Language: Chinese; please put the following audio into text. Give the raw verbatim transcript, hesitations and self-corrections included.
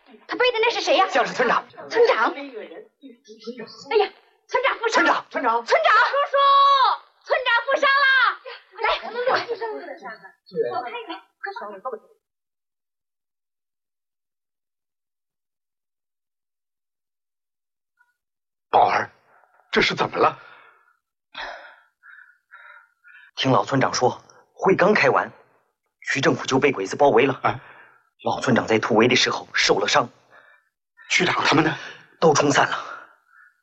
他背的那是谁呀？ 像是村长。 村长。哎呀，村长负伤。 村长，村长， 村长，叔叔，村长负伤了。来，露露，给我看一看，快烧了， 宝儿，这是怎么了？ 听老村长说，会刚开完，区政府就被鬼子包围了。 啊， 老村长在突围的时候受了伤， 区长他们呢？ 都冲散了。